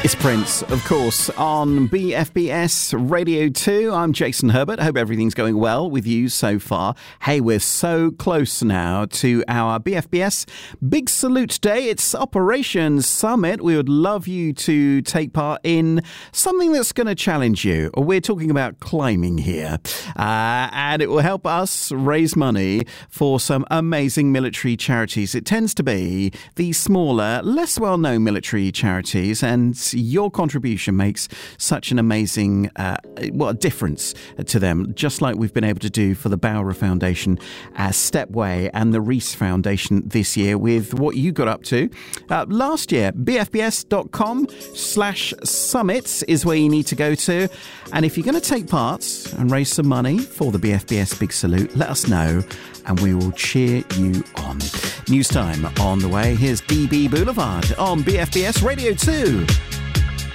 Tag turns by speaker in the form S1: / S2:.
S1: It's Prince, of course, on BFBS Radio 2. I'm Jason Herbert. Hope everything's going well with you so far. Hey, we're so close now to our BFBS Big Salute Day. It's Operation Summit. We would love you to take part in something that's going to challenge you. We're talking about climbing here. And it will help us raise money for some amazing military charities. It tends to be the smaller, less well-known military charities, and your contribution makes such an amazing difference to them, just like we've been able to do for the Bowra Foundation, Stepway and the Reese Foundation this year with what you got up to. Last year, bfbs.com/summits is where you need to go to. And if you're going to take part and raise some money for the BFBS Big Salute, let us know and we will cheer you on. News time on the way. Here's DB Boulevard on BFBS Radio 2.